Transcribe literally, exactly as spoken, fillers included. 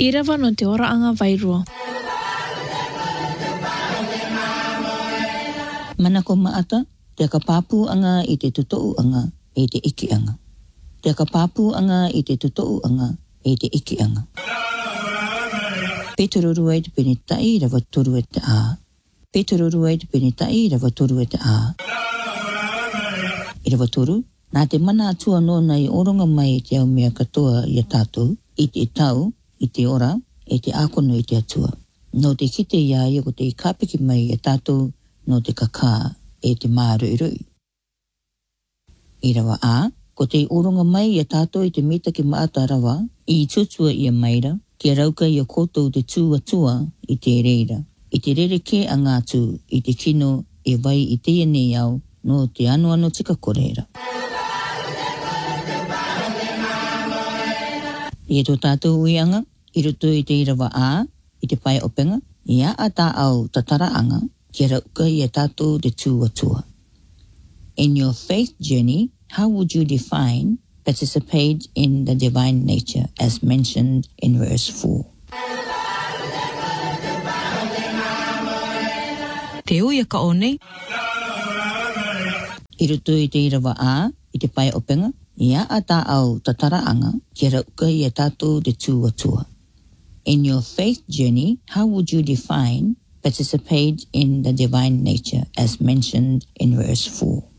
Irawa no te ora anga vairua. Mana ko maata, te kapapu anga i te tutou anga e te iki anga. Te kapapu anga i te tutou anga e te iki anga. Petororua i te penitai rawa toru e te a. Petororua i te penitai rawa toru e te a. I rawa toru, nā te mana atua nōna i oronga mai te au mea katoa i a tātou, i te tau, i te ora, e te ākono i te atua. No te kite ia ia ko te kāpiki mai i a tātou, no te kakā e te mārui-rui. I rawa a, ko te oronga mai i a tātou i te mita ki maata rawa, i tutua i a maira, ki a rauka i a koutou te tūatua i te reira. I te rereke a ngātu i te kino e vai i te nei au no te ano ano tika koreira. I e tō tātou uianga, i roto i te irawa a, i te pai openga, i a a tā au tatara anga, ki rauka i a tātou te tūatua. In your faith journey, how would you define participate in the divine nature as mentioned in verse four? Te uia ka o nei. I roto i te irawa a, i te pai openga, i a a tā au tatara anga, ki rauka i a tātou te tūatua. In your faith journey, how would you define participate in the divine nature as mentioned in verse four?